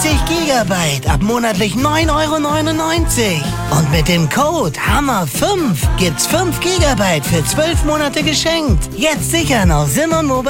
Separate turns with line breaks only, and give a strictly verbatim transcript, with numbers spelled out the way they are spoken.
vierzig Gigabyte ab monatlich neun Euro neunundneunzig. Und mit dem Code Hammer fünf gibt's fünf Gigabyte für zwölf Monate geschenkt. Jetzt sichern auf simon mobile